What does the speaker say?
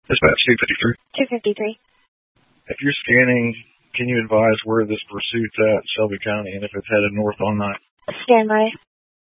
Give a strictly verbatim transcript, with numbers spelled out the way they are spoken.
Dispatch two fifty-three. two fifty-three. If you're scanning, can you advise where this pursuit's at, Shelby County, and if it's headed north all night? Stand by.